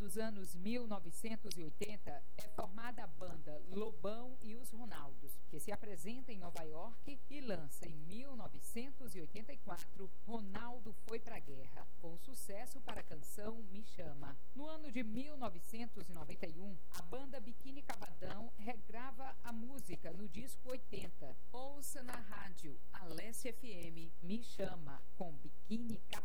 dos anos 1980, é formada a banda Lobão e os Ronaldos, que se apresenta em Nova York e lança em 1984 Ronaldo Foi Pra Guerra, com sucesso para a canção Me Chama. No ano de 1991, a banda Biquíni Cavadão regrava a música no disco 80. Ouça na rádio Alessia FM Me Chama, com Biquíni Cavadão.